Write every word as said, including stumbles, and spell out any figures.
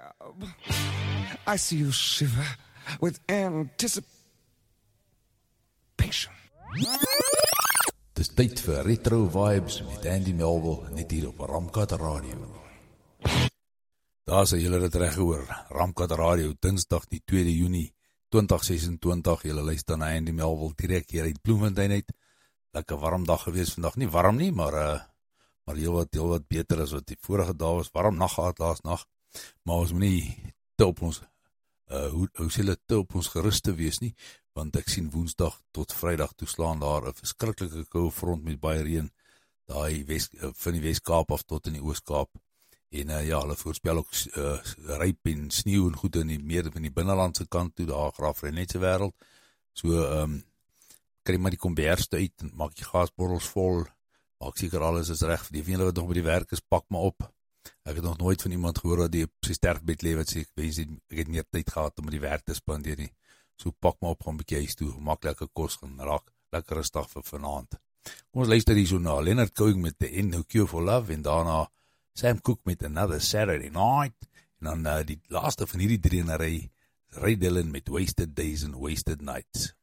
I see you shiver with anticipation. Dis tyd vir Retro Vibes met Andy Melville, net hier op Ramkat Radio. Daar sê julle dit reg hoor, Ramkat Radio, Dinsdag die tweede Junie twintig sesentwintig, julle luister na Andy Melville direk hier uit Bloemfontein uit. Lekker warm dag gewees vandag, nie warm nie, maar uh, maar heel wat, heel wat beter as wat die vorige dag was, warm nacht gehad laas nacht, maar ons moet nie te op ons, uh, hoe, hoe sê hulle te op ons gerust te wees nie, want ek sien woensdag tot vrydag toeslaan daar 'n verskriklike koue front met baie reën, daai west, uh, van die Wes-Kaap af tot in die Oos-Kaap, en uh, ja, hulle voorspel ook uh, ryp en sneeu en goed in die meer van die binnelandse kant toe, daar graaf Renetse wêreld, so, um, kry maar die kombers uit, en maak die gasborrels vol, maak seker alles is reg, vir die van julle wat nog by die werk is, pak maar op. Ek het nog nooit van iemand gehoor dat die op sy sterfbed lewe, wat sê, ek wens nie, ek het meer tyd gehad om die werk te spandeer nie. So pak maar op, gaan bykie huis toe, maak lekker kos, gaan raak, lekker rustig vir vanavond. Kom ons luister hier so na Leonard Cohen met The End No Cure for Love, en daarna Sam Cooke met Another Saturday Night, en dan uh, die laaste van hierdie drie na ry, Ray Dillon met Wasted Days and Wasted Nights.